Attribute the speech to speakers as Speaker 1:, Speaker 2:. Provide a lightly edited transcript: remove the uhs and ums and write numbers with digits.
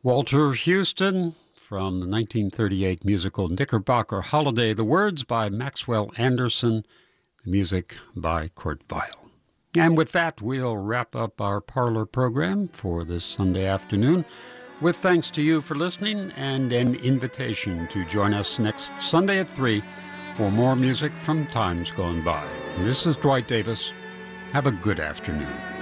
Speaker 1: Walter Houston from the 1938 musical Knickerbocker Holiday. The words by Maxwell Anderson, the music by Kurt Weill. And with that, we'll wrap up our parlor program for this Sunday afternoon with thanks to you for listening and an invitation to join us next Sunday at 3 for more music from times gone by. And this is Dwight Davis. Have a good afternoon.